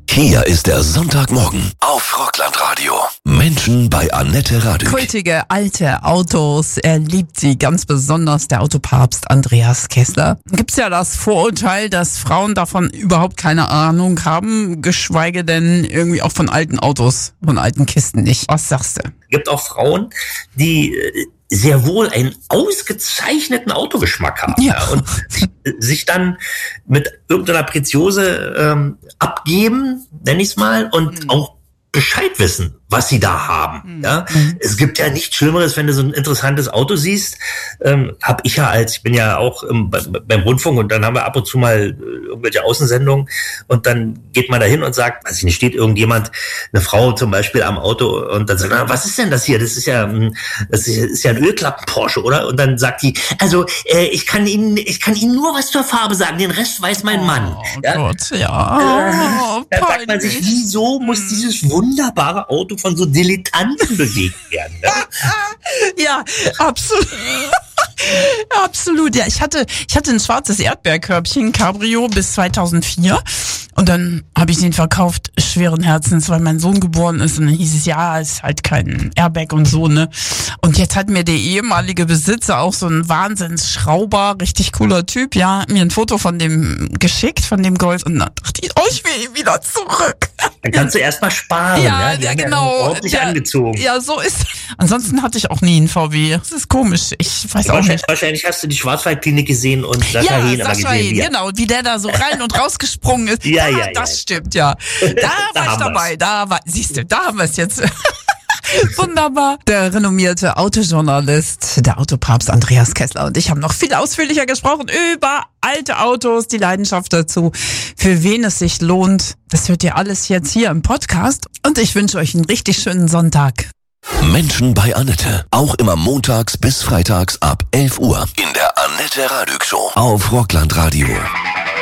Hier ist der Sonntagmorgen auf Rockland-Radio. Menschen bei Annette Radück. Kultige alte Autos, er liebt sie ganz besonders, der Autopapst Andreas Kessler. Gibt's ja das Vorurteil, dass Frauen davon überhaupt keine Ahnung haben, geschweige denn irgendwie auch von alten Autos, von alten Kisten nicht. Was sagst du? Gibt auch Frauen, die sehr wohl einen ausgezeichneten Autogeschmack haben, ja, und sich dann mit irgendeiner Preziose abgeben, nenn ich's mal, und auch Bescheid wissen, was sie da haben. Ja, es gibt ja nichts Schlimmeres, wenn du so ein interessantes Auto siehst. Ich bin ja auch beim Rundfunk, und dann haben wir ab und zu mal irgendwelche Außensendungen, und dann geht man da hin und sagt, weiß ich nicht, steht irgendjemand, eine Frau zum Beispiel am Auto, und dann sagt, was ist denn das hier? Das ist ja ein Ölklappen-Porsche, oder? Und dann sagt die, also ich kann Ihnen nur was zur Farbe sagen, den Rest weiß mein Mann. Ja? Gott, ja. Da sagt man sich, wieso muss dieses wunderbare Auto von so Dilettanten bewegt werden? Ne? Ja, absolut. Absolut, ja. Ich hatte ein schwarzes Erdbeerkörbchen, Cabrio, bis 2004. Und dann habe ich den verkauft, schweren Herzens, weil mein Sohn geboren ist. Und dann hieß es, ja, ist halt kein Airbag und so, ne. Und jetzt hat mir der ehemalige Besitzer, auch so ein Wahnsinnsschrauber, richtig cooler Typ, ja, mir ein Foto von dem geschickt, von dem Golf. Und dann dachte ich, ich will ihn wieder zurück. Dann kannst du erst mal sparen. Ja, Die haben genau. Ja ordentlich angezogen. Ja, so ist. Ansonsten hatte ich auch nie einen VW. Das ist komisch. Ich weiß auch nicht. Wahrscheinlich hast du die Schwarzwaldklinik gesehen und Sascha Hehn aber gesehen. Ja, genau. Wie der da so rein und rausgesprungen ist. Das stimmt, ja. Da war ich dabei. Siehst du, da haben wir es jetzt. Wunderbar. Der renommierte Autojournalist, der Autopapst Andreas Kessler, und ich haben noch viel ausführlicher gesprochen über alte Autos, die Leidenschaft dazu, für wen es sich lohnt. Das hört ihr alles jetzt hier im Podcast, und ich wünsche euch einen richtig schönen Sonntag. Menschen bei Annette. Auch immer montags bis freitags ab 11 Uhr in der Annette Radück Show auf Rockland-Radio.